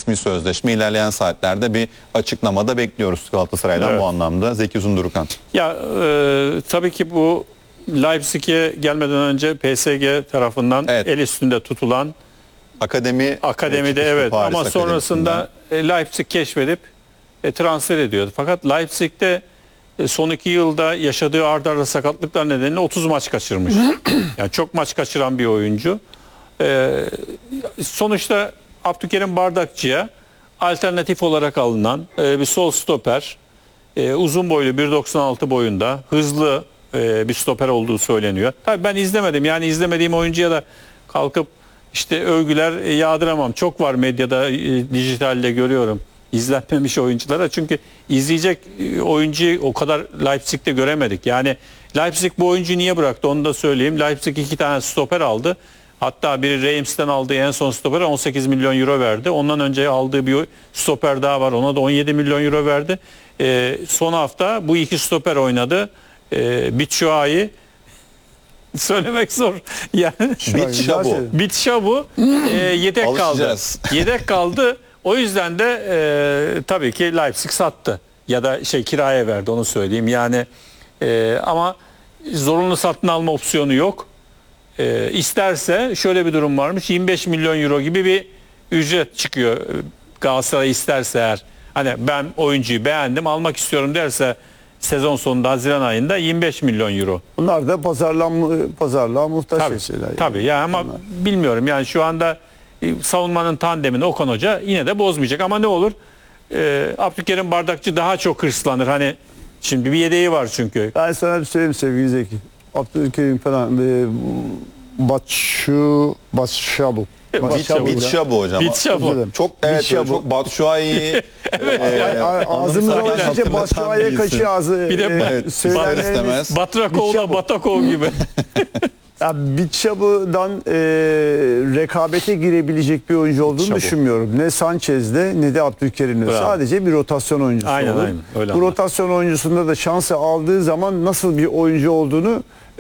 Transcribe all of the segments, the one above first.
resmi sözleşme. İlerleyen saatlerde bir açıklamada bekliyoruz Galatasaray'dan Evet. bu anlamda. Zeki Uzundurukan. Ya tabii ki bu Leipzig'e gelmeden önce PSG tarafından Evet. el üstünde tutulan Akademide akademide evet, Paris ama sonrasında Leipzig keşfedip transfer ediyordu. Fakat Leipzig'te son 2 yılda yaşadığı art arda sakatlıklar nedeniyle 30 maç kaçırmış. Yani çok maç kaçıran bir oyuncu. Sonuçta Abdülkerim Bardakçı'ya alternatif olarak alınan bir sol stoper, uzun boylu 1.96 boyunda, hızlı bir stoper olduğu söyleniyor. Tabii ben izlemedim. Yani izlemediğim oyuncuya da kalkıp işte övgüler yağdıramam. Çok var medyada, dijitalde görüyorum izlenmemiş oyunculara. Çünkü izleyecek oyuncuyu o kadar Leipzig'te göremedik. Yani Leipzig bu oyuncuyu niye bıraktı onu da söyleyeyim. Leipzig 2 tane stoper aldı. Hatta biri Reims'ten aldığı en son stopere 18 milyon euro verdi. Ondan önce aldığı bir stoper daha var. Ona da 17 milyon euro verdi. Son hafta bu 2 stoper oynadı. Batshuayi söylemek zor. Yani Batshuayi yedek kaldı. Alışacağız. Yedek kaldı. O yüzden de tabii ki Leipzig sattı. Ya da kiraya verdi, onu söyleyeyim. Yani ama zorunlu satın alma opsiyonu yok. İsterse şöyle bir durum varmış. 25 milyon euro gibi bir ücret çıkıyor. Galatasaray isterse eğer, hani ben oyuncuyu beğendim almak istiyorum derse sezon sonunda Haziran ayında 25 milyon euro. Bunlar da pazarlığa muhtaç şeyler. Yani. Tabii ya, ama bilmiyorum yani şu anda savunmanın tandemini Okan Hoca yine de bozmayacak ama ne olur Abdülkerim Bardakçı daha çok hırslanır. Hani şimdi bir yedeği var çünkü. Ben sana bir söyleyeyim sevgili Zeki. Abdülkerim falan Batshuayi. Batshuayi hocam. Batshuayi. Çok çok Batshuayi. Ağzımıza başlayınca Batshuayi'ye kaçıyor ağzı. Bir de istemez. Batrakov'la Batakov gibi. Ya Batshuayi'dan rekabete girebilecek bir oyuncu olduğunu düşünmüyorum. Ne Sanchez'de ne de Abdülkerim'de. Sadece bir rotasyon oyuncusu olur. Aynen, öyle Bu rotasyon oyuncusunda da şansı aldığı zaman nasıl bir oyuncu olduğunu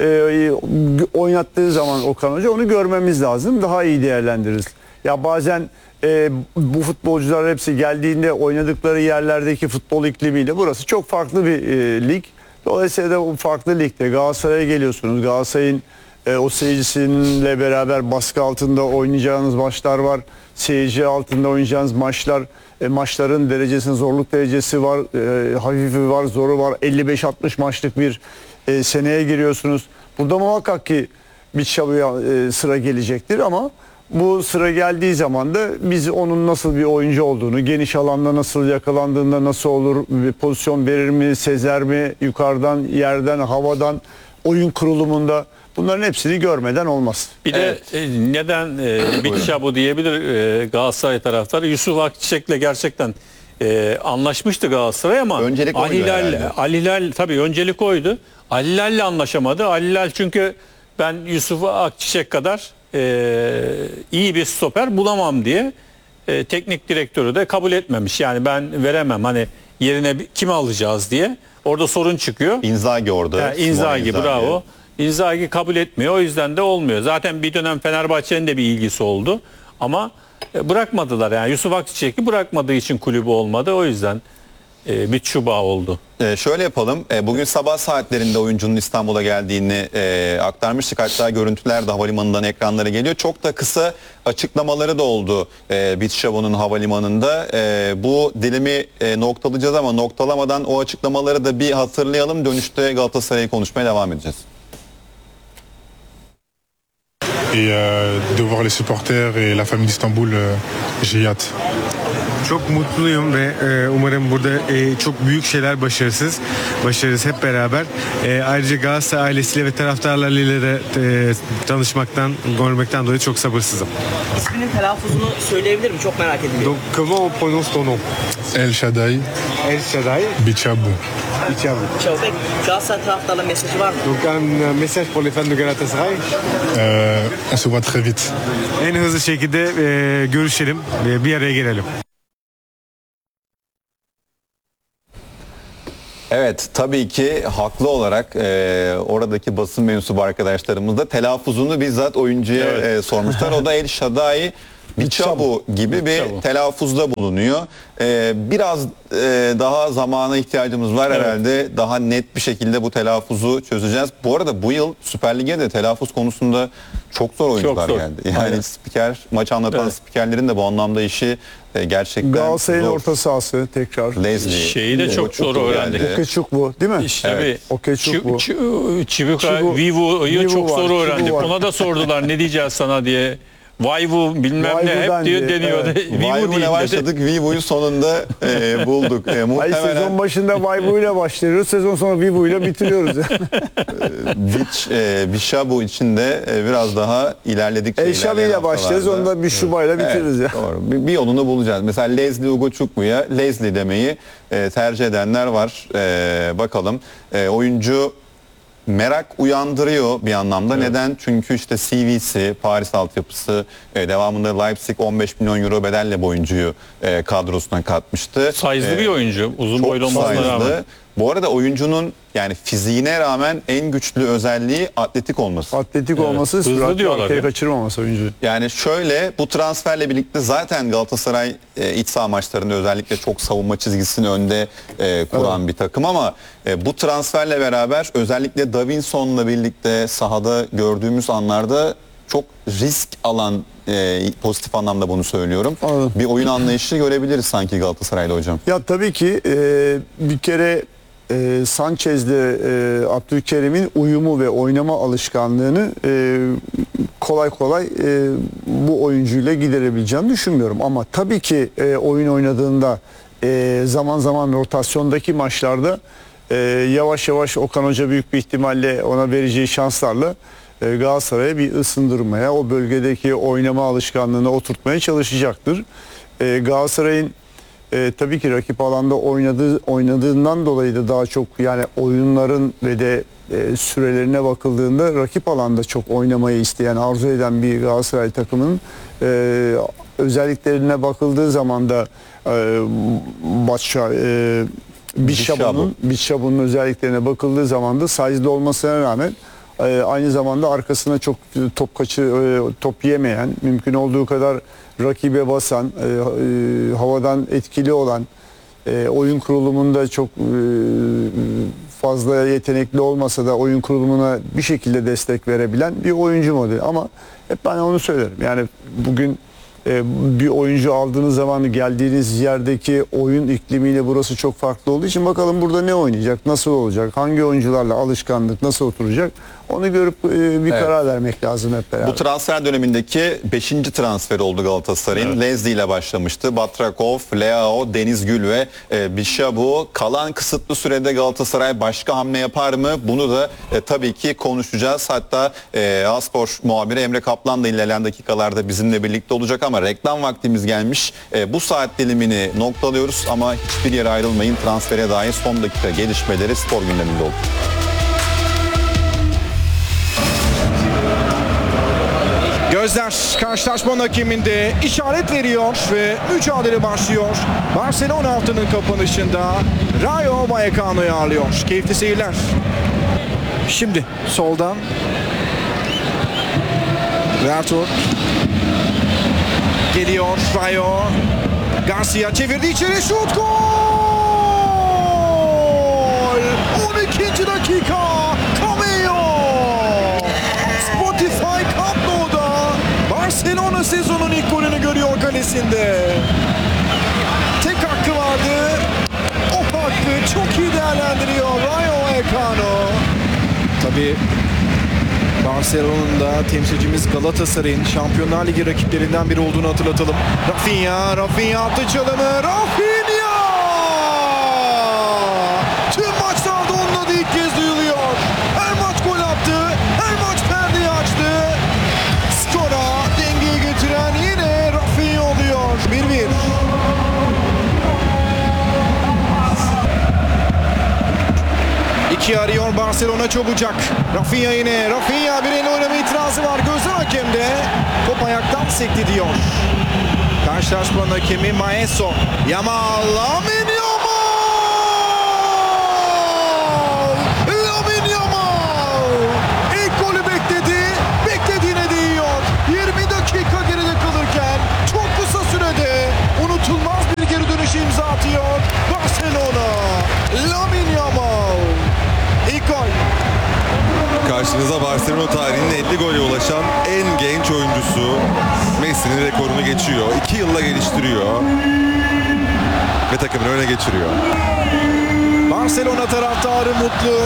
oynattığı zaman Okan Hoca onu görmemiz lazım. Daha iyi değerlendiririz. Ya bazen bu futbolcular hepsi geldiğinde oynadıkları yerlerdeki futbol iklimiyle burası çok farklı bir lig. Dolayısıyla da bu farklı ligde Galatasaray'a geliyorsunuz. Galatasaray'ın o seyircisinle beraber baskı altında oynayacağınız maçlar var. Seyirci altında oynayacağınız maçlar, maçların derecesinin zorluk derecesi var, hafifi var, zoru var. 55-60 maçlık bir seneye giriyorsunuz. Burada muhakkak ki Batshuayi'ye sıra gelecektir ama bu sıra geldiği zaman da biz onun nasıl bir oyuncu olduğunu, geniş alanda nasıl yakalandığında nasıl olur, bir pozisyon verir mi, sezer mi, yukarıdan, yerden, havadan, oyun kurulumunda bunların hepsini görmeden olmaz. Bir de neden Batshuayi diyebilir Galatasaray taraftarı. Yusuf Akçiçek'le gerçekten anlaşmıştı Galatasaray ama Öncelik oydu herhalde. Ali Hilal tabii öncelik oydu. Ali Hilal'le anlaşamadı. Ali Hilal çünkü ben Yusuf Akçiçek kadar iyi bir stoper bulamam diye teknik direktörü de kabul etmemiş. Yani ben veremem, hani yerine kimi alacağız diye. Orada sorun çıkıyor. Inzaghi orada. Inzaghi, bravo. Inzaghi kabul etmiyor. O yüzden de olmuyor. Zaten bir dönem Fenerbahçe'nin de bir ilgisi oldu. Ama bırakmadılar. Yani Yusuf Akçiçek'i bırakmadığı için kulübü olmadı. O yüzden bir çubuğa oldu. Şöyle yapalım. Bugün sabah saatlerinde oyuncunun İstanbul'a geldiğini aktarmıştık. Hatta görüntüler de havalimanından ekranlara geliyor. Çok da kısa açıklamaları da oldu Batshuayi'nin havalimanında. Bu dilimi noktalayacağız ama noktalamadan o açıklamaları da bir hatırlayalım. Dönüşte Galatasaray'ı konuşmaya devam edeceğiz. Et de voir les supporters et la famille d'Istanbul, j'ai hâte. Çok mutluyum ve umarım burada çok büyük şeyler başarırız hep beraber. Ayrıca Galatasaray ailesiyle ve taraftarlarıyla da tanışmaktan, görmekten dolayı çok sabırsızım. İsminin telaffuzunu söyleyebilir mi? Çok merak ediyorum. Donc comment on prononce ton nom? El Shaddai, El Shaddai. Batshuayi. Peki Galatasaray taraftarlarına mesajı var mı? Donc un message pour les fans de Galatasaray. On se voit très vite. En hızlı şekilde görüşelim, bir araya gelelim. Evet, tabii ki haklı olarak oradaki basın mensubu arkadaşlarımız da telaffuzunu bizzat oyuncuya sormuşlar. O da El Shaddai. Biçabu gibi bir Biçabu. telaffuzda bulunuyor. Biraz daha zamana ihtiyacımız var herhalde. Daha net bir şekilde bu telaffuzu çözeceğiz. Bu arada bu yıl Süper Lig'e de telaffuz konusunda çok zor oyuncular zor. geldi. Yani Aynen. spiker, maç anlatan Evet. spikerlerin de bu anlamda işi gerçekten Galatasaray'ın zor. orta sahası tekrar. Leslie. Şeyi de çok zor öğrendik. Okeçuk bu değil mi? İşte bir Okeçuk bu. Çibuka Çibu- Vivo'yu Vivo çok var, zor Çibu öğrendik. var. Ona da sordular ne diyeceğiz sana diye. Vayvu bilmem ne Vayvu hep diyor dendi, deniyordu. evet. Vivo Vayvu'yla değil dedi. başladık. Vivo'yu sonunda bulduk. Hayır, Muhtemelen sezon başında Vayvu ile başlıyoruz. Sezon sonu Vivo ile bitiriyoruz. Biçabu için de biraz daha ilerledikçe Eşabi ilerleyen ile başlarız. haftalarda- Onu da bir Şubay'la bitiririz ya. Doğru. Bir yolunu bulacağız. Mesela Leslie Ugochukwu Leslie demeyi tercih edenler var. Bakalım. Oyuncu merak uyandırıyor bir anlamda. Neden? Çünkü işte CV'si, Paris altyapısı, devamında Leipzig 15 milyon euro bedelle bu oyuncuyu kadrosuna katmıştı. Size'lı bir oyuncu. Uzun Çok boylu olmasına size'lı. rağmen. Bu arada oyuncunun yani fiziğine rağmen en güçlü özelliği atletik olması. Atletik olması, hızlı süratli diyorlar arkaya ya. kaçırmaması oyuncu. Yani şöyle, bu transferle birlikte zaten Galatasaray iç saha maçlarında özellikle çok savunma çizgisini önde kuran bir takım ama bu transferle beraber özellikle Davinson'la birlikte sahada gördüğümüz anlarda çok risk alan, pozitif anlamda bunu söylüyorum. Anladım. Bir oyun anlayışı görebiliriz sanki Galatasaray'da hocam. Ya tabii ki bir kere Sanchez'le Abdülkerim'in uyumu ve oynama alışkanlığını kolay kolay bu oyuncuyla giderebileceğimi düşünmüyorum. Ama tabii ki oyun oynadığında zaman zaman rotasyondaki maçlarda yavaş yavaş Okan Hoca büyük bir ihtimalle ona vereceği şanslarla Galatasaray'a bir ısındırmaya, o bölgedeki oynama alışkanlığını oturtmaya çalışacaktır. Galatasaray'ın tabii ki rakip alanda oynadığından dolayı da daha çok yani oyunların ve de sürelerine bakıldığında rakip alanda çok oynamayı isteyen, arzu eden bir Galatasaray takımının özelliklerine bakıldığı zaman da Biçabu'nun özelliklerine bakıldığı zaman da size'lı olmasına rağmen aynı zamanda arkasına çok top yemeyen, mümkün olduğu kadar rakibe basan, havadan etkili olan, oyun kurulumunda çok fazla yetenekli olmasa da oyun kurulumuna bir şekilde destek verebilen bir oyuncu modeli. Ama hep ben onu söylerim. Yani bugün bir oyuncu aldığınız zaman geldiğiniz yerdeki oyun iklimiyle burası çok farklı olduğu için bakalım burada ne oynayacak, nasıl olacak, hangi oyuncularla alışkanlık nasıl oturacak onu görüp bir karar vermek lazım hep beraber. Bu transfer dönemindeki 5. transfer oldu Galatasaray'ın. Evet. Leslie ile başlamıştı. Batrakov, Leao, Deniz Gül ve Biçabu. Kalan kısıtlı sürede Galatasaray başka hamle yapar mı? Bunu da tabii ki konuşacağız. Hatta Aspor muhabiri Emre Kaplan da ilerleyen dakikalarda bizimle birlikte olacak ama reklam vaktimiz gelmiş. Bu saat dilimini noktalıyoruz ama hiçbir yere ayrılmayın. Transfere dair son dakika gelişmeleri spor gündeminde oldu. Gözler karşılaşmanın hakeminde işaret veriyor ve mücadele başlıyor. Barcelona haftanın kapanışında Rayo Vallecano'yu ağırlıyor. Keyifli seyirler. Şimdi soldan Vertur geliyor. Rayo Garcia çevirdi içeri, şut, gol! 12. dakika Cameo Spotify Camp Nou'da Barcelona sezonun ilk golünü görüyor kalesinde. Tek hakkı vardı. O hakkı çok iyi değerlendiriyor Rayo Vallecano. Tabii Barcelona'nın da temsilcimiz Galatasaray'ın Şampiyonlar Ligi rakiplerinden biri olduğunu hatırlatalım. Rafinha attı çalımı. Rafinha! Tüm maçlarda onun adı ilk kez duyuluyor. Her maç gol attı. Her maç perdeyi açtı. Skora dengeyi getiren yine Rafinha oluyor. 1-1. İki arıyor Barcelona çabucak. Rafinha yine. Rafinha bir el oynama itirazı var. Gözler hakemde. Top ayaktan sekti diyor. Karşılaşmanın hakemi Maeso. Yamal. Lamine Yamal! Lamine Yamal! İlk golü bekledi. Beklediğine değiyor. 20 dakika geride kalırken Karşınıza Barcelona tarihinin 50 gole ulaşan en genç oyuncusu. Messi'nin rekorunu geçiyor. 2 yılla geliştiriyor. Ve takımını öne geçiriyor. Barcelona taraftarı mutlu.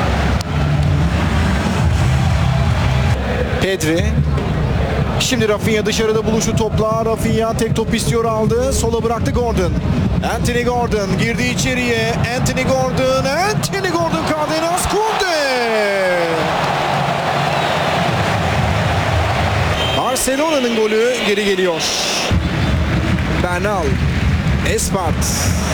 Pedri. Şimdi Rafinha dışarıda buluşu topla. Rafinha tek top istiyor, aldı. Sola bıraktı Gordon. Anthony Gordon girdi içeriye. Anthony Gordon. Cardenas Kunde. Barcelona'nın golü geri geliyor. Bernal. Espart.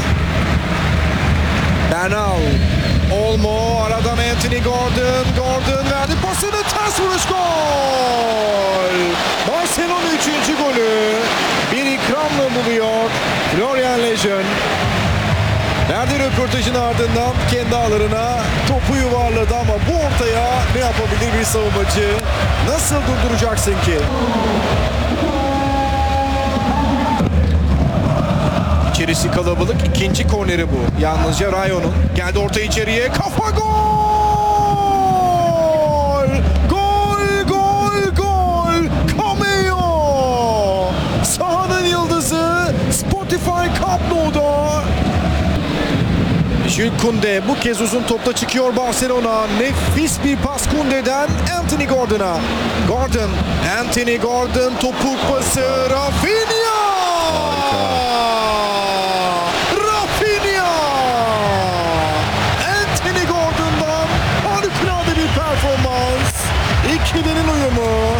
Bernal. Olmo aradan Anthony Gordon. Gordon verdi pasını, ters vuruş, gol. Barcelona 3. golü bir ikramla buluyor Florian Lejeune. Verdiği röportajın ardından kendi ağlarına topu yuvarladı ama bu ortaya ne yapabilir bir savunmacı? Nasıl durduracaksın ki? İçerisi kalabalık. İkinci korneri bu. Yalnızca Rayo'nun. Geldi orta içeriye. Kafa, gol! Gol! Cameo! Sahanın yıldızı Spotify Camp Nou'da. Jules Koundé bu kez uzun topla çıkıyor Barcelona. Nefis bir pas Koundé'den Anthony Gordon'a. Anthony Gordon topuk pası. Rafinha! Anthony Gordon'dan harikulade bir performans. İkilinin uyumu.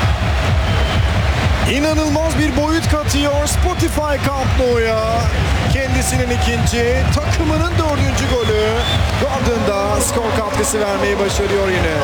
İnanılmaz bir boyut katıyor Spotify Camp Nou'ya. Kendisinin ikinci, takımının 4. golü. Gordon da skor katkısı vermeyi başarıyor yine.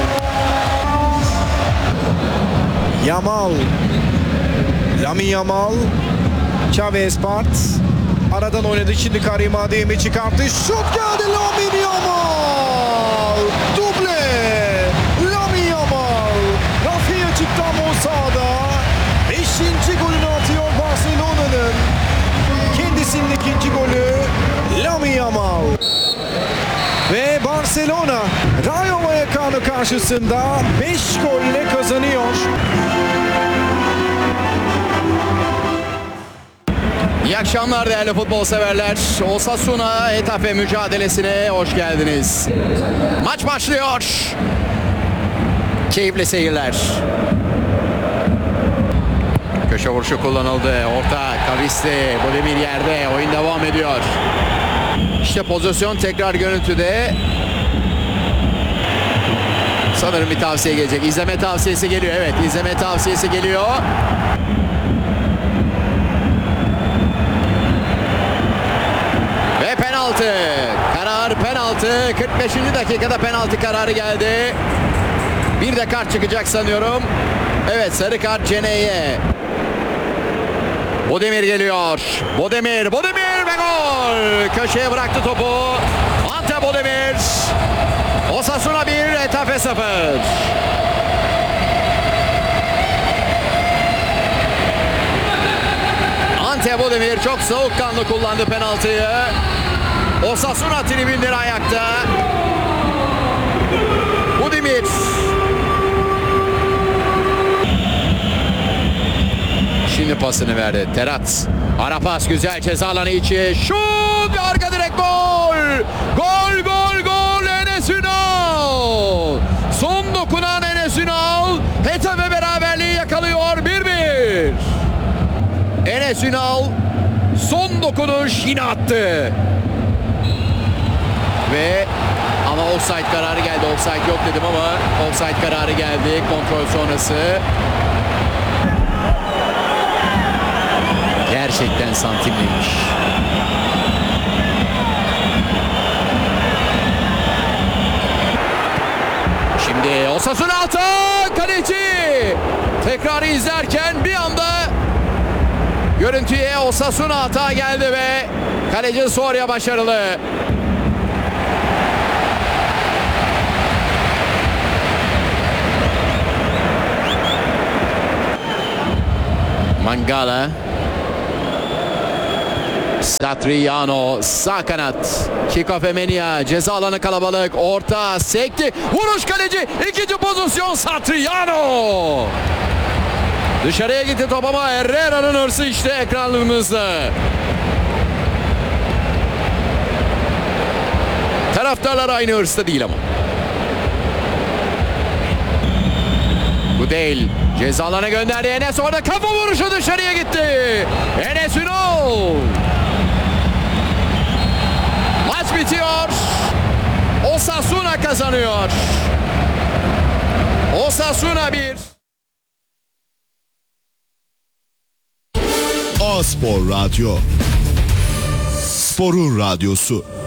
Yamal. Lamine Yamal. Xavi Espart. Aradan oynadı, şimdi Karim Adeyemi çıkarttı. Şut geldi, Lamine Yamal. Duble. Lamine Yamal. Rafinha çıktı ama o sahada. 5. golünü atıyor Barcelona'nın. Kendisinin 2. golü Lamine Yamal. Ve Barcelona Rayo Vallecano karşısında 5 golle kazanıyor. İyi akşamlar değerli futbol severler. Osasuna Getafe mücadelesine hoş geldiniz. Maç başlıyor. Keyifli seyirler. Köşe vuruşu kullanıldı. Orta Karisti. Bodemir yerde. Oyun devam ediyor. İşte pozisyon tekrar görüntüde. Sanırım bir tavsiye gelecek. İzleme tavsiyesi geliyor. Evet, izleme tavsiyesi geliyor. Ve penaltı. Karar penaltı. 45. dakikada penaltı kararı geldi. Bir de kart çıkacak sanıyorum. Evet, sarı kart Cene'ye. Bodemir geliyor. Bodemir ve gol. Köşeye bıraktı topu. Ante Bodemir. Osasuna 1, Getafe 0. Ante Bodemir çok soğukkanlı kullandı penaltıyı. Osasuna tribünleri ayakta. Bodemir. Şimdi pasını verdi. Terat. Ara pas güzel, ceza alanı içi. Şut! Arka direk, gol! Gol! Enes Ünal! Son dokunan Enes Ünal. Getafe beraberliği yakalıyor. 1-1. Enes Ünal son dokunuş yine attı. Ve ama offside kararı geldi. Offside yok dedim ama offside kararı geldi. Kontrol sonrası. Gerçekten santimliymiş. Şimdi Osasuna altı, kaleci tekrarı izlerken bir anda görüntüye Osasuna hata geldi ve kaleci Soria başarılı. Mangala. Satriano sağ kanat. Kickoff Emenia, ceza alanı kalabalık. Orta sekti. Vuruş kaleci. İkinci pozisyon Satriano. Dışarıya gitti top ama Herrera'nın hırsı işte ekranlarımızda. Taraftarlar aynı hırsta değil ama. Bu değil. Ceza alanına gönderdi Enes, orada kafa vuruşu dışarıya gitti. Enes Ünal. Maç bitiyor. Osasuna kazanıyor. Osasuna 1. A-Spor Radyo. Sporun radyosu.